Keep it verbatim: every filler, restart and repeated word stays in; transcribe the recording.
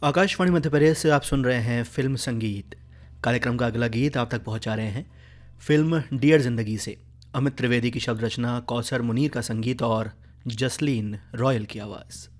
आकाशवाणी मध्य प्रदेश से आप सुन रहे हैं फिल्म संगीत। कार्यक्रम का अगला गीत आप तक पहुंचा रहे हैं फिल्म डियर जिंदगी से। अमित त्रिवेदी की शब्द रचना, कौसर मुनीर का संगीत और जसलीन रॉयल की आवाज़।